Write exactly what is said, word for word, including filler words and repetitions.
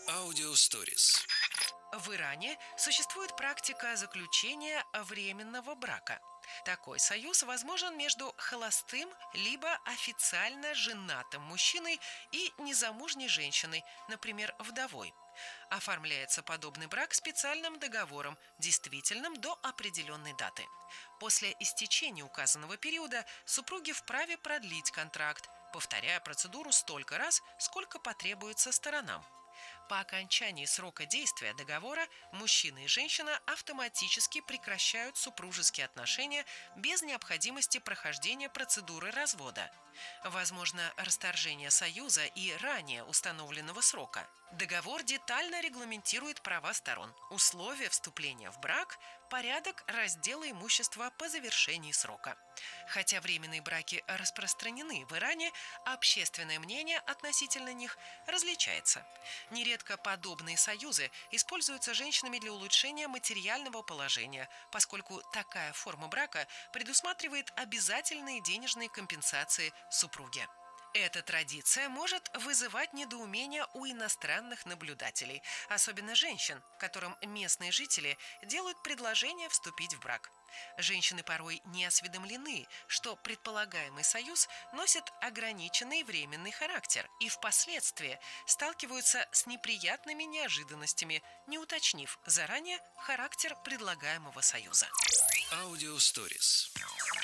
Аудиосторис. В Иране существует практика заключения временного брака. Такой союз возможен между холостым либо официально женатым мужчиной и незамужней женщиной, например, вдовой. Оформляется подобный брак специальным договором, действительным до определенной даты. После истечения указанного периода супруги вправе продлить контракт, повторяя процедуру столько раз, сколько потребуется сторонам. По окончании срока действия договора мужчина и женщина автоматически прекращают супружеские отношения без необходимости прохождения процедуры развода. Возможно расторжение союза и ранее установленного срока. Договор детально регламентирует права сторон, условия вступления в брак, порядок раздела имущества по завершении срока. Хотя временные браки распространены в Иране, общественное мнение относительно них различается. Нередко подобные союзы используются женщинами для улучшения материального положения, поскольку такая форма брака предусматривает обязательные денежные компенсации супруге. Эта традиция может вызывать недоумение у иностранных наблюдателей, особенно женщин, которым местные жители делают предложение вступить в брак. Женщины порой не осведомлены, что предполагаемый союз носит ограниченный временный характер и впоследствии сталкиваются с неприятными неожиданностями, не уточнив заранее характер предлагаемого союза. Аудиосторис.